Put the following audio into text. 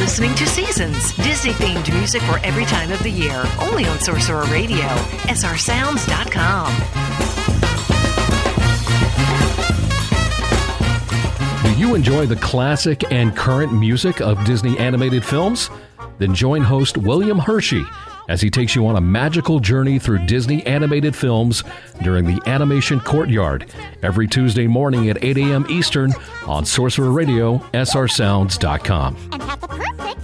listening to Seasons, Disney-themed music for every time of the year. Only on Sorcerer Radio, srsounds.com. Do you enjoy the classic and current music of Disney animated films? Then join host William Hershey as he takes you on a magical journey through Disney animated films during the Animation Courtyard every Tuesday morning at 8 a.m. Eastern on Sorcerer Radio, srsounds.com. And have the perfect